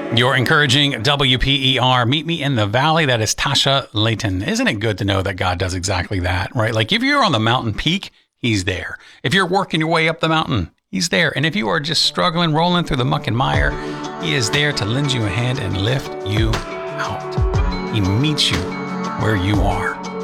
You're encouraging WPER. Meet me in the valley. That is Tasha Layton. Isn't it good to know that God does exactly that, right? Like if you're on the mountain peak, he's there. If you're working your way up the mountain, he's there. And if you are just struggling, rolling through the muck and mire, he is there to lend you a hand and lift you out. He meets you where you are.